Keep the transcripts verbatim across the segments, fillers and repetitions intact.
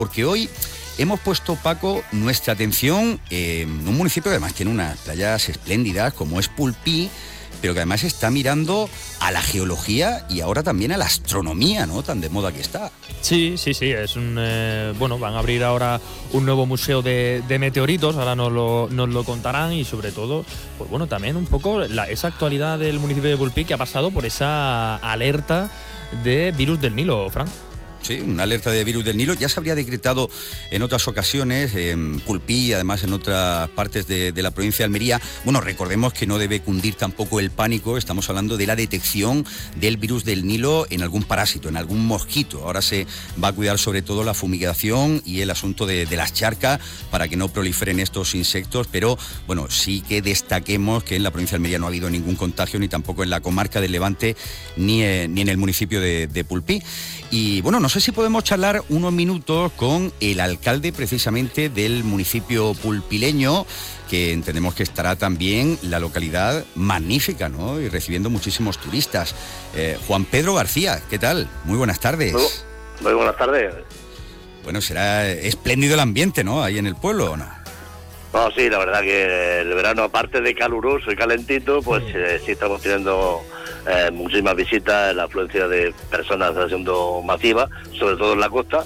Porque hoy hemos puesto, Paco, nuestra atención en un municipio que además tiene unas playas espléndidas, como es Pulpí, pero que además está mirando a la geología y ahora también a la astronomía, ¿no? Tan de moda que está. Sí, sí, sí, es un... Eh, bueno, van a abrir ahora un nuevo museo de, de meteoritos, ahora nos lo, nos lo contarán, y sobre todo, pues bueno, también un poco la, esa actualidad del municipio de Pulpí, que ha pasado por esa alerta de virus del Nilo, Fran. Sí, una alerta de virus del Nilo. Ya se habría decretado en otras ocasiones, en Pulpí y además en otras partes de, de la provincia de Almería. Bueno, recordemos que no debe cundir tampoco el pánico. Estamos hablando de la detección del virus del Nilo en algún parásito, en algún mosquito. Ahora se va a cuidar sobre todo la fumigación y el asunto de, de las charcas para que no proliferen estos insectos. Pero, bueno, sí que destaquemos que en la provincia de Almería no ha habido ningún contagio, ni tampoco en la comarca del Levante, ni, eh, ni en el municipio de, de Pulpí. Y, bueno, no No sé si podemos charlar unos minutos con el alcalde precisamente del municipio pulpileño, que entendemos que estará también la localidad magnífica, ¿no? Y recibiendo muchísimos turistas. Eh, Juan Pedro García, ¿qué tal? Muy buenas tardes. Muy, muy buenas tardes. Bueno, será espléndido el ambiente, ¿no? Ahí en el pueblo, ¿o no? No, sí, la verdad que el verano, aparte de caluroso y calentito, pues eh, sí estamos teniendo eh, muchísimas visitas, la afluencia de personas está siendo masiva, sobre todo en la costa.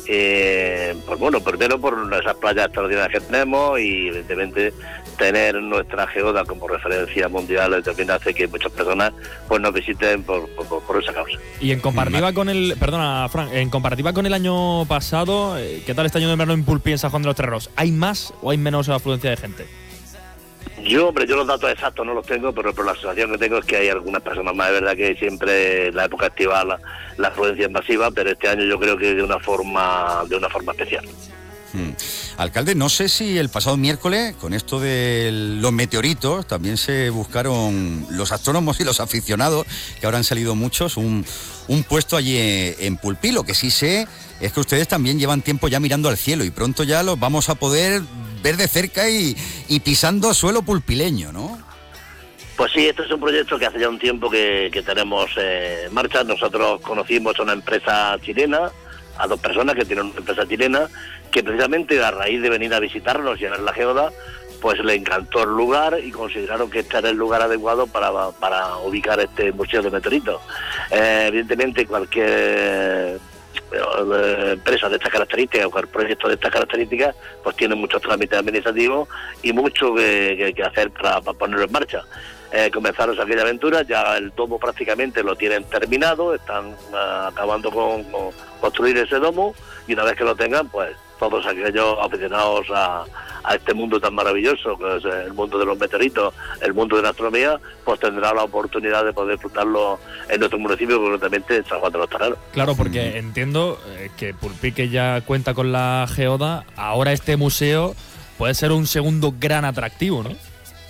Eh, pues bueno, primero por esas playas extraordinarias que tenemos y evidentemente tener nuestra geoda como referencia mundial también hace que muchas personas pues nos visiten por, por, por esa causa. Y en comparativa con el, perdona, Fran, en comparativa con el año pasado, ¿qué tal este año de verano en Pulpí, en San Juan de los Terreros? ¿Hay más o hay menos afluencia de gente? Yo, hombre, yo los datos exactos no los tengo, pero, pero la sensación que tengo es que hay algunas personas más. Es verdad que siempre en la época estival la, la afluencia es masiva, pero este año yo creo que de una forma, de una forma especial. Hmm. Alcalde, no sé si el pasado miércoles, con esto de los meteoritos, también se buscaron los astrónomos y los aficionados, que ahora han salido muchos, un, un puesto allí en Pulpí. Lo que sí sé es que ustedes también llevan tiempo ya mirando al cielo y pronto ya los vamos a poder ver de cerca y, y pisando suelo pulpileño, ¿no? Pues sí, este es un proyecto que hace ya un tiempo que, que tenemos eh, en marcha. Nosotros conocimos a una empresa chilena, a dos personas que tienen una empresa chilena, que precisamente a raíz de venir a visitarnos y a ver la geoda, pues le encantó el lugar y consideraron que este era el lugar adecuado para, para ubicar este museo de meteoritos. Eh, evidentemente cualquier empresa de estas características o cualquier proyecto de estas características pues tiene muchos trámites administrativos y mucho que, que, que hacer para, para ponerlo en marcha. Eh, comenzaron aquella aventura, ya el domo prácticamente lo tienen terminado, están uh, acabando con, con construir ese domo y una vez que lo tengan, pues todos aquellos aficionados a, a este mundo tan maravilloso que es el mundo de los meteoritos, el mundo de la astronomía, pues tendrá la oportunidad de poder disfrutarlo en nuestro municipio, concretamente en San Juan de los Terreros. Claro, porque entiendo eh, que Pulpí, que ya cuenta con la geoda, ahora este museo puede ser un segundo gran atractivo, ¿no?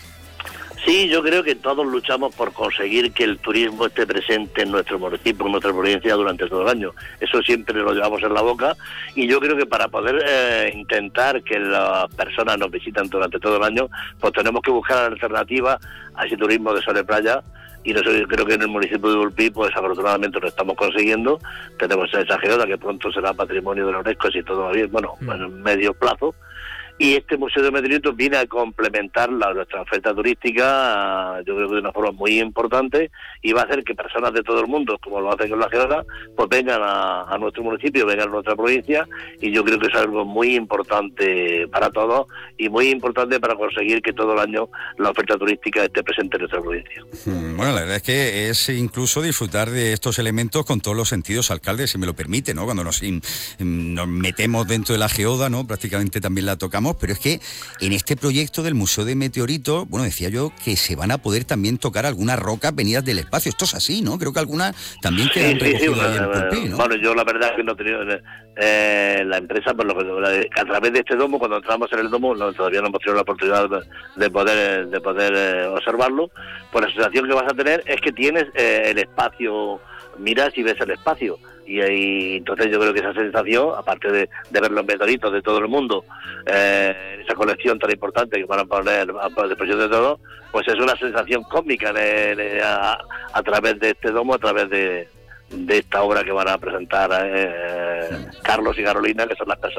Sí, yo creo que todos luchamos por conseguir que el turismo esté presente en nuestro municipio, en nuestra provincia durante todo el año. Eso siempre lo llevamos en la boca y yo creo que para poder eh, intentar que las personas nos visitan durante todo el año, pues tenemos que buscar alternativas a ese turismo de sol y playa. Y eso yo creo que en el municipio de Pulpí, pues afortunadamente lo estamos consiguiendo. Tenemos esa geoda que pronto será patrimonio de la UNESCO, si todo va bien, bueno, mm. en medio plazo. Y este Museo de Meteoritos viene a complementar la, nuestra oferta turística, yo creo que de una forma muy importante, y va a hacer que personas de todo el mundo, como lo hacen con la geoda, pues vengan a, a nuestro municipio, vengan a nuestra provincia, y yo creo que es algo muy importante para todos, y muy importante para conseguir que todo el año la oferta turística esté presente en nuestra provincia. Bueno, la verdad es que es incluso disfrutar de estos elementos con todos los sentidos, alcalde, si me lo permite, ¿no? Cuando nos, in, nos metemos dentro de la geoda, ¿no? Prácticamente también la tocamos. Pero es que en este proyecto del Museo de Meteoritos, bueno, decía yo que se van a poder también tocar algunas rocas venidas del espacio. Esto es así, ¿no? Creo que algunas también quedan sí, sí, recogidas sí, ahí en Pulpí, ¿no? Bueno, yo la verdad es que no he tenido eh, la empresa, por lo que a través de este domo, cuando entramos en el domo, no, todavía no hemos tenido la oportunidad de, de poder de poder eh, observarlo, pues la sensación que vas a tener es que tienes eh, el espacio, miras y ves el espacio. Y, y entonces yo creo que esa sensación, aparte de, de ver los meteoritos de todo el mundo, eh, esa colección tan importante que van a poner a disposición de todos, pues es una sensación cósmica de, de, a, a través de este domo, a través de, de esta obra que van a presentar eh, eh, Carlos y Carolina, que son las personas